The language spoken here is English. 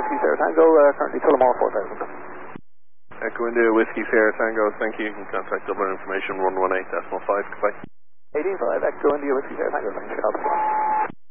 Whiskey Sierra Tango, currently Tullamore 4000. Echo India Whiskey Sierra Tango, thank you. You can contact Dublin Information 118.5, goodbye. 18.5, Echo India Whiskey Sierra Tango, thanks for your help.